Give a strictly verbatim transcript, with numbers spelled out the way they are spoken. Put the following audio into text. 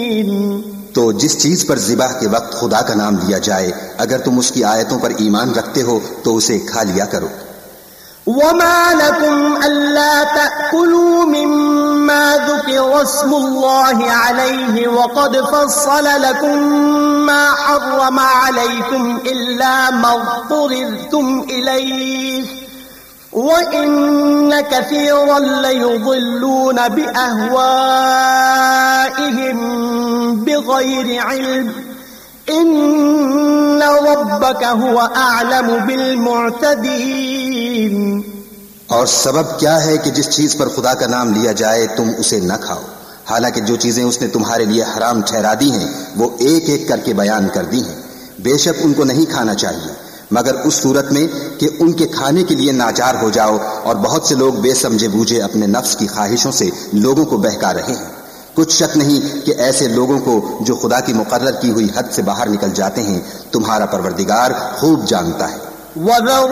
تو جس چیز پر ذبح کے وقت خدا کا نام لیا جائے اگر تم اس کی آیتوں پر ایمان رکھتے ہو تو اسے کھا لیا کرو. وما لكم ألا تأكلوا مما ذكر اسم الله عليه وقد فصل لكم ما حرم عليكم إلا ما اضطررتم إليه وإن كثيرا ليضلون بأهوائهم بغير علم ان ربك هو اعلم بالمعتدين. اور سبب کیا ہے کہ جس چیز پر خدا کا نام لیا جائے تم اسے نہ کھاؤ، حالانکہ جو چیزیں اس نے تمہارے لیے حرام ٹھہرا دی ہیں وہ ایک ایک کر کے بیان کر دی ہیں. بے شک ان کو نہیں کھانا چاہیے مگر اس صورت میں کہ ان کے کھانے کے لیے ناچار ہو جاؤ، اور بہت سے لوگ بے سمجھے بوجھے اپنے نفس کی خواہشوں سے لوگوں کو بہکا رہے ہیں. کچھ شک نہیں کہ ایسے لوگوں کو جو خدا کی مقرر کی ہوئی حد سے باہر نکل جاتے ہیں تمہارا پروردگار خوب جانتا ہے.